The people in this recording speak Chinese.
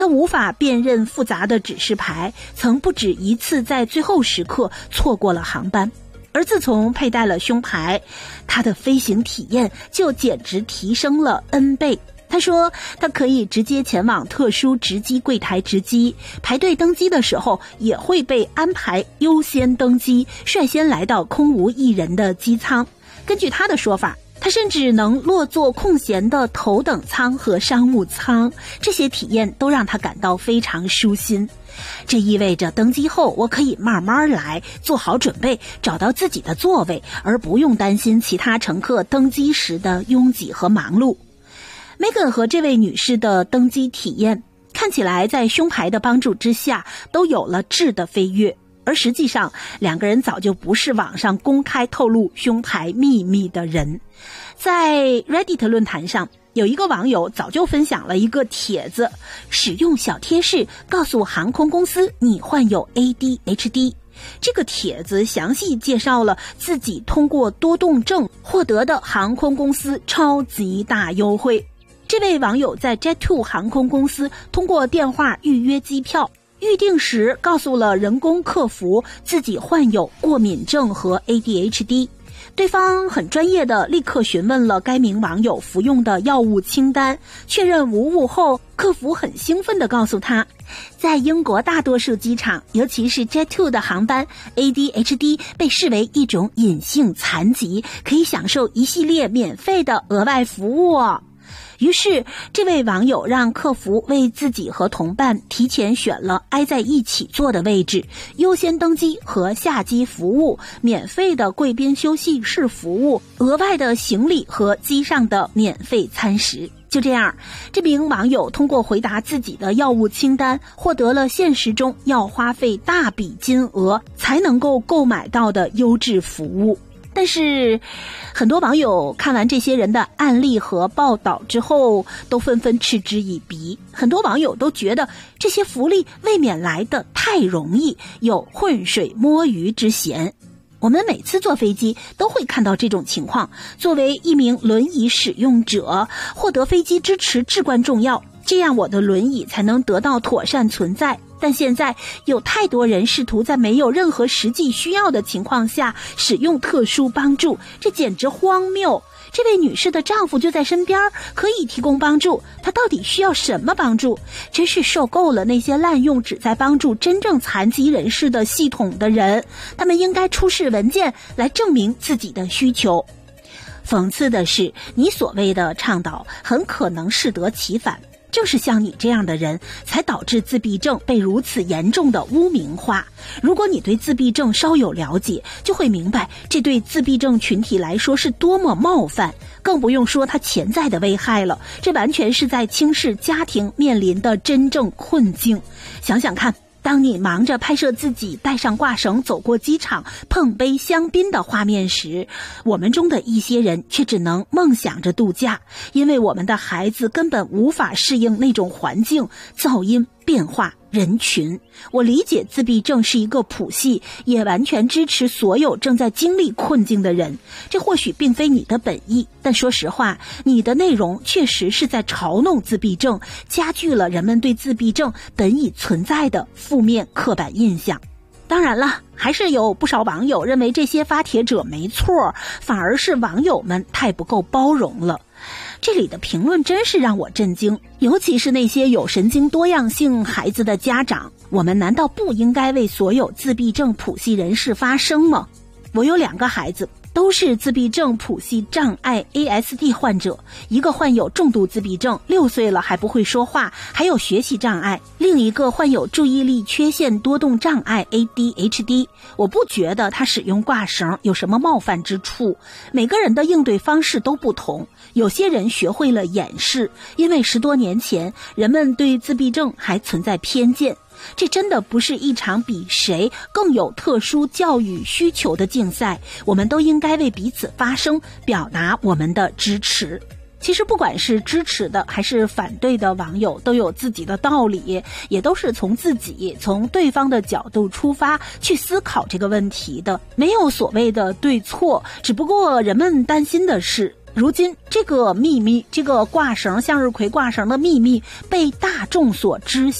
他无法辨认复杂的指示牌，曾不止一次在最后时刻错过了航班。而自从佩戴了胸牌，他的飞行体验就简直提升了 N 倍。他说他可以直接前往特殊值机柜台值机，排队登机的时候也会被安排优先登机，率先来到空无一人的机舱。根据他的说法，他甚至能落座空闲的头等舱和商务舱，这些体验都让他感到非常舒心。这意味着登机后我可以慢慢来，做好准备，找到自己的座位，而不用担心其他乘客登机时的拥挤和忙碌。Megan 和这位女士的登机体验看起来在胸牌的帮助之下都有了质的飞跃，而实际上两个人早就不是网上公开透露胸牌秘密的人。在 Reddit 论坛上，有一个网友早就分享了一个帖子，使用小贴士告诉航空公司你患有 ADHD。这个帖子详细介绍了自己通过多动症获得的航空公司超级大优惠。这位网友在 Jet2 航空公司通过电话预约机票，预定时告诉了人工客服自己患有过敏症和 ADHD。对方很专业的立刻询问了该名网友服用的药物清单，确认无误后，客服很兴奋地告诉他，在英国大多数机场，尤其是 Jet2 的航班， ADHD 被视为一种隐性残疾，可以享受一系列免费的额外服务哦。于是这位网友让客服为自己和同伴提前选了挨在一起坐的位置，优先登机和下机服务，免费的贵宾休息室服务，额外的行李和机上的免费餐食。就这样，这名网友通过回答自己的药物清单，获得了现实中要花费大笔金额才能够购买到的优质服务。但是很多网友看完这些人的案例和报道之后都纷纷嗤之以鼻，很多网友都觉得这些福利未免来得太容易，有浑水摸鱼之嫌。我们每次坐飞机都会看到这种情况，作为一名轮椅使用者，获得飞机支持至关重要，这样我的轮椅才能得到妥善存在。但现在有太多人试图在没有任何实际需要的情况下使用特殊帮助，这简直荒谬。这位女士的丈夫就在身边，可以提供帮助，她到底需要什么帮助？真是受够了那些滥用旨在帮助真正残疾人士的系统的人，他们应该出示文件来证明自己的需求。讽刺的是，你所谓的倡导很可能适得其反，正是像你这样的人才导致自闭症被如此严重的污名化。如果你对自闭症稍有了解，就会明白这对自闭症群体来说是多么冒犯，更不用说它潜在的危害了。这完全是在轻视家庭面临的真正困境。想想看，当你忙着拍摄自己带上挂绳走过机场碰杯香槟的画面时，我们中的一些人却只能梦想着度假，因为我们的孩子根本无法适应那种环境、噪音、变化、人群。我理解自闭症是一个谱系，也完全支持所有正在经历困境的人。这或许并非你的本意，但说实话，你的内容确实是在嘲弄自闭症，加剧了人们对自闭症本已存在的负面刻板印象。当然了，还是有不少网友认为这些发帖者没错，反而是网友们太不够包容了。这里的评论真是让我震惊，尤其是那些有神经多样性孩子的家长，我们难道不应该为所有自闭症谱系人士发声吗？我有2个孩子，都是自闭症谱系障碍 ASD 患者，一个患有重度自闭症，6岁了还不会说话，还有学习障碍，另一个患有注意力缺陷多动障碍 ADHD。 我不觉得他使用挂绳有什么冒犯之处，每个人的应对方式都不同，有些人学会了掩饰，因为10多年前人们对自闭症还存在偏见。这真的不是一场比谁更有特殊教育需求的竞赛，我们都应该为彼此发声，表达我们的支持。其实不管是支持的还是反对的网友都有自己的道理，也都是从自己从对方的角度出发去思考这个问题的，没有所谓的对错，只不过人们担心的是如今这个秘密，这个挂绳向日葵挂绳的秘密被大众所知